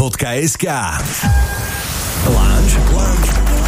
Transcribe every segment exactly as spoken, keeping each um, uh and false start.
bodka es ká. Lunch, lunch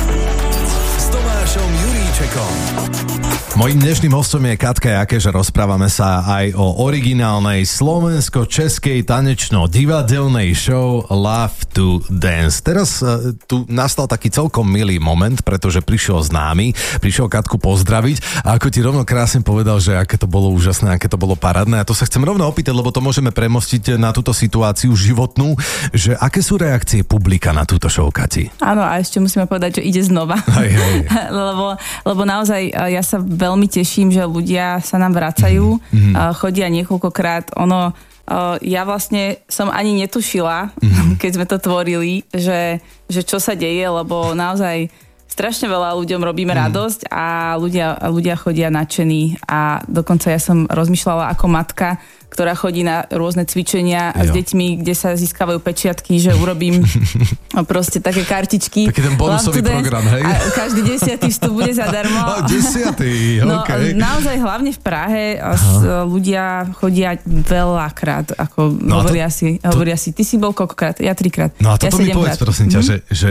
s Tomášom Juríčekom. Mojím dnešným hostom je Katka Jakeš, rozprávame sa aj o originálnej slovensko-českej tanečno-divadelnej show Love to Dance. Teraz uh, tu nastal taký celkom milý moment, pretože prišiel známy, prišiel Katku pozdraviť a ako ti rovno krásne povedal, že aké to bolo úžasné, aké to bolo parádne, a to sa chcem rovno opýtať, lebo to môžeme premostiť na túto situáciu životnú, že aké sú reakcie publika na túto show, Kati? Áno, a ešte musíme povedať, že ide znova. Hej, hej. lebo, lebo naozaj ja sa veľmi teším, že ľudia sa nám vracajú, mm-hmm. chodia niekoľkokrát. Ono, ja vlastne som ani netušila, mm-hmm. keď sme to tvorili, že, že čo sa deje, lebo naozaj strašne veľa ľuďom robíme mm. radosť a ľudia, ľudia chodia nadšení, a dokonca ja som rozmýšľala ako matka, ktorá chodí na rôzne cvičenia jo. s deťmi, kde sa získavajú pečiatky, že urobím proste také kartičky. Taký ten bonusový program, hej? A každý desiatý vstup bude zadarmo. No, desiatý, no, okej. Okay. Naozaj hlavne v Prahe Aha. ľudia chodia veľakrát, ako no hovoria, to, si, to... hovoria si, ty si bol koľkokrát? Ja trikrát. No a toto ja mi povedz, prosím ťa, mm-hmm. že... že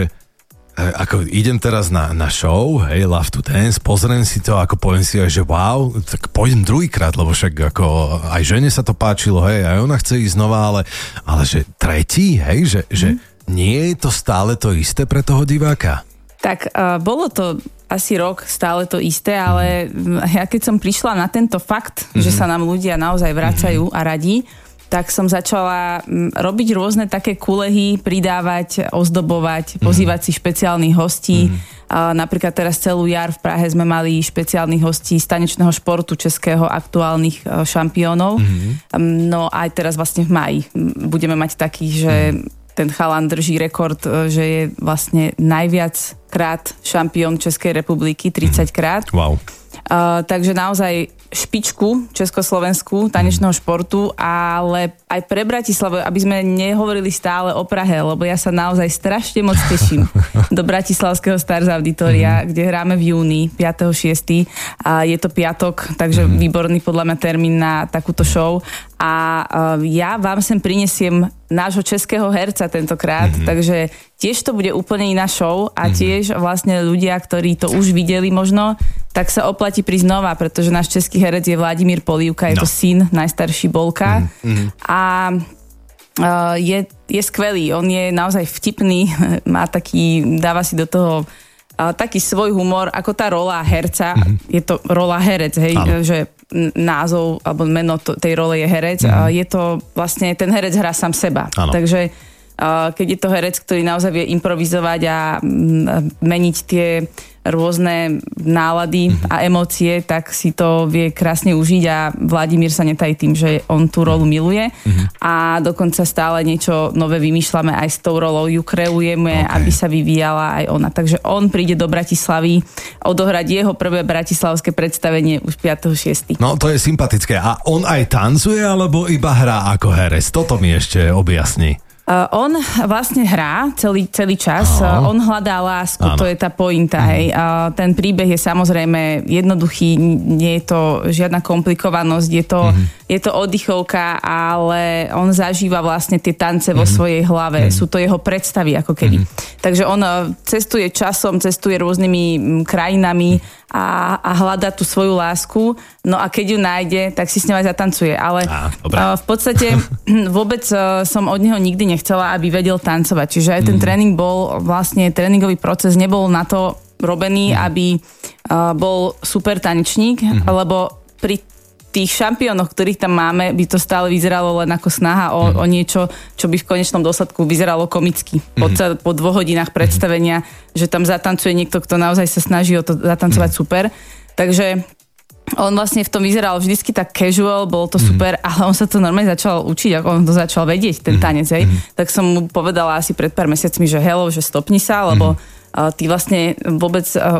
ako idem teraz na, na show, hej, Love to Dance, pozriem si to, ako poviem si aj, že wow, tak pôjdem druhýkrát, lebo však ako aj žene sa to páčilo, hej, aj ona chce ísť znova, ale, ale že tretí, hej, že, mm. že nie je to stále to isté pre toho diváka? Tak uh, bolo to asi rok stále to isté, ale mm. ja keď som prišla na tento fakt, mm. že sa nám ľudia naozaj vracajú mm. a radí, tak som začala robiť rôzne také kulehy, pridávať, ozdobovať, pozývať si špeciálnych hostí. Mm. A napríklad teraz celú jar v Prahe sme mali špeciálnych hostí z tanečného športu českého, aktuálnych šampiónov. Mm. No aj teraz vlastne v máji budeme mať taký, že mm. ten chalan drží rekord, že je vlastne najviac krát šampión Českej republiky, tridsať krát. Wow. Uh, takže naozaj špičku československú tanečného športu, ale aj pre Bratislavu, aby sme nehovorili stále o Prahe, lebo ja sa naozaj strašne moc teším do bratislavského Stars Auditoria, mm-hmm. kde hráme v júni, piateho šiesteho a je to piatok, takže mm-hmm. výborný podľa mňa termín na takúto show. A uh, ja vám sem prinesiem nášho českého herca tentokrát, mm-hmm. takže tiež to bude úplne iná show a tiež vlastne ľudia, ktorí to už videli možno, tak sa oplatí prísť znova, pretože náš český herec je Vladimír Polívka, je no. to syn, najstarší Bolka mm-hmm. a uh, je, je skvelý, on je naozaj vtipný, má taký, dáva si do toho uh, taký svoj humor, ako tá rola herca, mm-hmm. je to rola herec, hej, ano. Že názov alebo meno to, tej role je herec mm-hmm. a je to vlastne, ten herec hrá sám seba, ano. Takže keď je to herec, ktorý naozaj vie improvizovať a meniť tie rôzne nálady mm-hmm. a emócie, tak si to vie krásne užiť a Vladimír sa netají tým, že on tú rolu miluje mm-hmm. a dokonca stále niečo nové vymýšľame aj s tou rolou, ju kreujeme, okay. aby sa vyvíjala aj ona. Takže on príde do Bratislavy odohrať jeho prvé bratislavské predstavenie už piateho šiesteho No to je sympatické. A on aj tancuje, alebo iba hrá ako herec? Toto mi ešte objasni. Uh, on vlastne hrá celý, celý čas, uh, on hľadá lásku, Áno. to je tá pointa, uh-huh. hej. Uh, ten príbeh je samozrejme jednoduchý, nie je to žiadna komplikovanosť, je to, uh-huh. je to oddychovka, ale on zažíva vlastne tie tance uh-huh. vo svojej hlave, uh-huh. sú to jeho predstavy ako keby. Uh-huh. Takže on uh, cestuje časom, cestuje rôznymi m, krajinami a, a hľadá tú svoju lásku, no a keď ju nájde, tak si s ňou aj zatancuje, ale Á, uh, v podstate vôbec uh, som od neho nikdy nechcela, aby vedel tancovať. Čiže aj ten mm. tréning bol, vlastne tréningový proces nebol na to robený, mm. aby uh, bol super tanečník, mm. lebo pri tých šampiónoch, ktorých tam máme, by to stále vyzeralo len ako snaha o, mm. o niečo, čo by v konečnom dôsledku vyzeralo komicky. Po, mm. po dvoch hodinách predstavenia, mm. že tam zatancuje niekto, kto naozaj sa snaží o to zatancovať mm. super. Takže on vlastne v tom vyzeral vždycky tak casual, bolo to super, mm. ale on sa to normálne začal učiť, ako on to začal vedieť, ten tanec, hej. Mm. Tak som mu povedala asi pred pár mesiacmi, že hello, že stopni sa, lebo mm. uh, ty vlastne vôbec uh,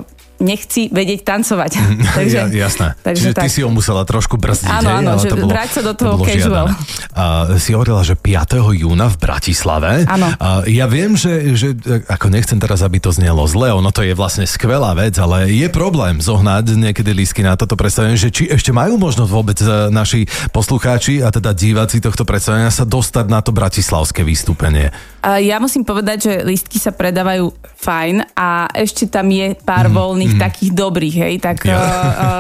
nechci vedieť tancovať. takže, ja, jasné. Takže Čiže tak. ty si ho musela trošku brzdiť. Áno, hej? áno, Ale že to bolo, brať sa do toho to casual. Uh, si hovorila, že piateho júna v Bratislave. Áno. Uh, ja viem, že, že ako nechcem teraz, aby to znelo zle, ono to je vlastne skvelá vec, ale je problém zohnať niekedy lístky na toto predstavenie, že či ešte majú možnosť vôbec naši poslucháči a teda diváci tohto predstavenia sa dostať na to bratislavské vystúpenie. Ja musím povedať, že lístky sa predávajú fajn a ešte tam je pár mm, voľných mm. takých dobrých, hej, tak... Ja. Uh,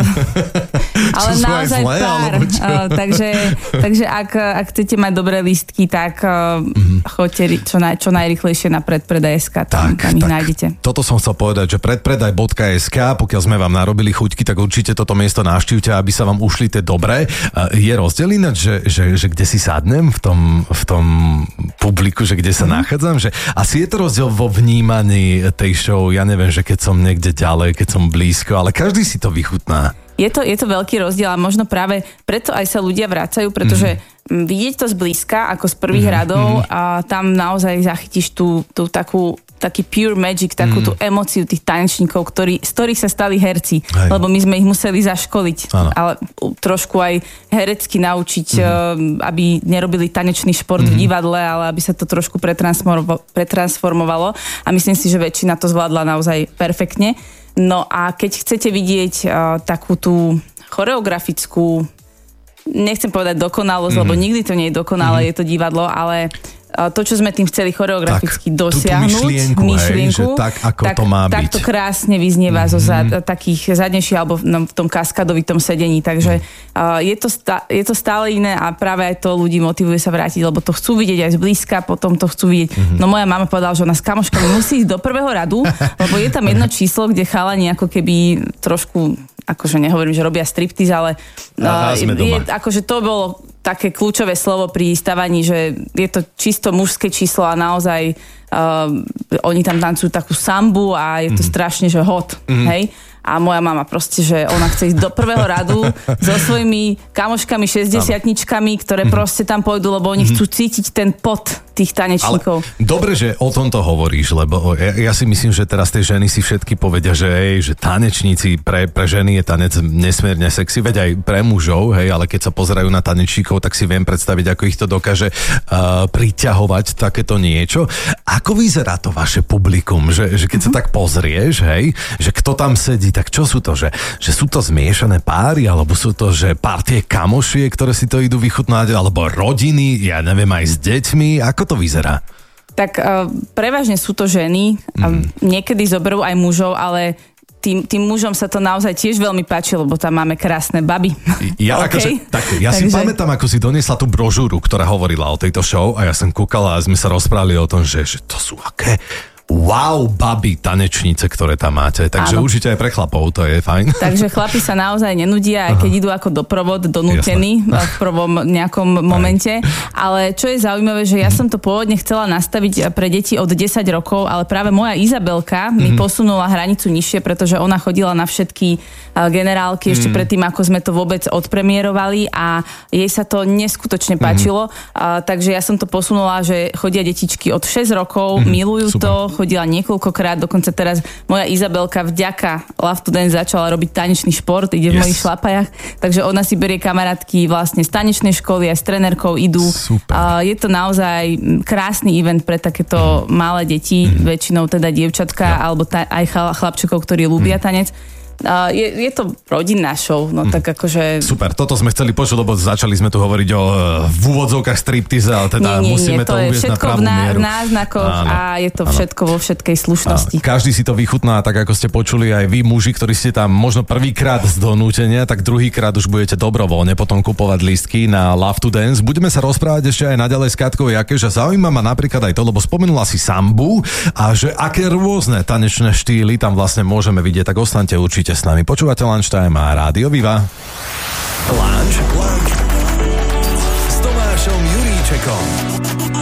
uh, ale naozaj zlé, pár. Uh, takže takže ak, ak chcete mať dobré lístky, tak uh, mm. choďte čo, naj, čo najrychlejšie na predpredaj bodka es ká, tam, tak, tam ich tak, nájdete. Toto som chcel povedať, že predpredaj bodka es ká, pokiaľ sme vám narobili chuťky, tak určite toto miesto navštívte, aby sa vám ušli tie dobré. Uh, je rozdiel ináč, že, že, že kde si sadnem v tom, v tom publiku, že kde sa nachádzam, že asi je to rozdiel vo vnímaní tej show, ja neviem, že keď som niekde ďalej, keď som blízko, ale každý si to vychutná. Je to, je to veľký rozdiel a možno práve preto aj sa ľudia vracajú, pretože mm. vidieť to zblízka, ako z prvých mm. radov a tam naozaj zachytíš tú, tú takú taký pure magic, takú mm. tú emóciu tých tanečníkov, ktorí, z ktorých sa stali herci, Hej. lebo my sme ich museli zaškoliť, ano. ale trošku aj herecky naučiť, mm. aby nerobili tanečný šport mm. v divadle, ale aby sa to trošku pretransformovalo a myslím si, že väčšina to zvládla naozaj perfektne. No a keď chcete vidieť uh, takú tú choreografickú, nechcem povedať dokonalosť, mm. lebo nikdy to nie je dokonalé, mm. je to divadlo, ale to, čo sme tým chceli choreograficky tak, dosiahnuť, myšlienku, myšlienku hej, tak, ako tak, to má byť. Tak to krásne vyznieva mm-hmm. zo za, takých zadnejších alebo no, v tom kaskadovitom sedení, takže mm. uh, je, to sta, je to stále iné a práve aj to ľudí motivuje sa vrátiť, lebo to chcú vidieť aj zblízka, potom to chcú vidieť. Mm-hmm. No moja mama povedala, že ona s kamoškami musí ísť do prvého radu, lebo je tam jedno číslo, kde chalani ako keby trošku, akože nehovorím, že robia striptease, ale uh, je, akože to bolo také kľúčové slovo pri stávaní, že je to čisto mužské číslo a naozaj uh, oni tam tancujú takú sambu a je to mm. strašne, že hot, mm. hej? A moja mama proste, že ona chce ísť do prvého radu so svojimi kamoškami, šesťdesiatničkami, ktoré mm. proste tam pôjdu, lebo oni mm. chcú cítiť ten pot tých tanečníkov. Ale dobre, že o tomto hovoríš, lebo ja, ja si myslím, že teraz tie ženy si všetky povedia, že, hej, že tanečníci, pre, pre ženy je tanec nesmierne sexy, veď aj pre mužov, hej, ale keď sa pozerajú na tanečníkov, tak si viem predstaviť, ako ich to dokáže uh, priťahovať takéto niečo. Ako vyzerá to vaše publikum? Že, že keď sa tak pozrieš, hej, že kto tam sedí, tak čo sú to? Že, že sú to zmiešané páry, alebo sú to, že partie kamošiek, ktoré si to idú vychutnať, alebo rodiny, ja neviem, aj s deťmi, ako to vyzerá? Tak uh, prevažne sú to ženy, mm. niekedy zoberú aj mužov, ale tým, tým mužom sa to naozaj tiež veľmi páči, lebo tam máme krásne baby. Ja, okay. akože, tak, ja si Takže... pamätám, ako si doniesla tú brožúru, ktorá hovorila o tejto show a ja som kúkala a sme sa rozprávali o tom, že, že to sú aké wow, baby, tanečnice, ktoré tam máte. Takže Áno. určite aj pre chlapov, to je fajn. Takže chlapi sa naozaj nenudia, aj keď idú ako doprovod, donútení v prvom nejakom momente. Ale čo je zaujímavé, že ja som to pôvodne chcela nastaviť pre deti od desať rokov, ale práve moja Izabelka mi mm-hmm. posunula hranicu nižšie, pretože ona chodila na všetky generálky ešte mm. predtým, ako sme to vôbec odpremierovali a jej sa to neskutočne páčilo. Mm. A, takže ja som to posunula, že chodia detičky od šesť rokov, mm. milujú Super. to, chodila niekoľkokrát, dokonca teraz moja Izabelka vďaka Love to Dance začala robiť tanečný šport, ide v yes. mojich šlapajach, takže ona si berie kamarátky vlastne z tanečnej školy, aj s trenérkou idú. A, je to naozaj krásny event pre takéto mm. malé deti, mm. väčšinou teda dievčatka, ja. alebo ta, aj chlapčekov, ktorí ľúbia mm. tanec. Uh, je, je to rodinná show, no mm. tak akože... Super, toto sme chceli počuť, lebo začali sme tu hovoriť o v úvodzovkách striptize, ale teda nie, nie, musíme nie, to, to uviesť na pravú ná, mieru. Náznakoch a je to áno. všetko vo všetkej slušnosti. Áno. Každý si to vychutná, tak ako ste počuli aj vy muži, ktorí ste tam možno prvýkrát z donútenia, tak druhýkrát už budete dobrovoľne potom kupovať lístky na Love to Dance. Budeme sa rozprávať ešte aj naďalej s Katkou Jakeš a zaujíma ma napríklad aj to, lebo spomenula si sambu a že aké rôzne tanečné štýly tam vlastne môžeme vidieť, tak ostaňte určite s nami. Počúvate Lunch Time a Rádio Viva. Lunch, lunch s Tomášom Juríčekom.